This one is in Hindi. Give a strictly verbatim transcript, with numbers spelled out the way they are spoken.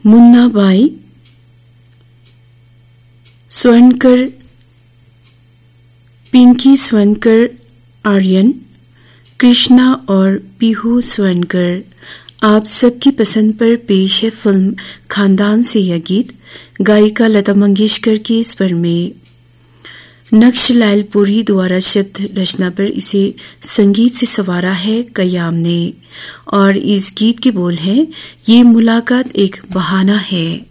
मुन्नाबाई, स्वर्णकर, पिंकी स्वर्णकर आर्यन, कृष्णा और पीहू स्वर्णकर। आप सबकी पसंद पर पेश है फिल्म खानदान से यह गीत, गायिका लता मंगेशकर के स्वर में। नक्श लालपुरी द्वारा शब्द रचना पर इसे संगीत से संवारा है कयाम ने, और इस गीत के बोल हैं, ये मुलाकात एक बहाना है।